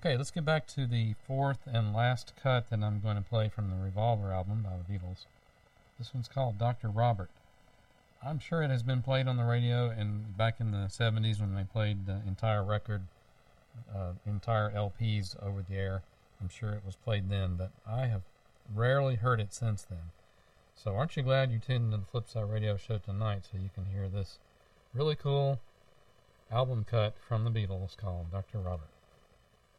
Okay, let's get back to the fourth and last cut that I'm going to play from the Revolver album by the Beatles. This one's called Dr. Robert. I'm sure it has been played on the radio and back in the 70s when they played the entire record, entire LPs over the air. I'm sure it was played then, but I have rarely heard it since then. So aren't you glad you tuned into the Flipside Radio Show tonight so you can hear this really cool album cut from the Beatles called Dr. Robert.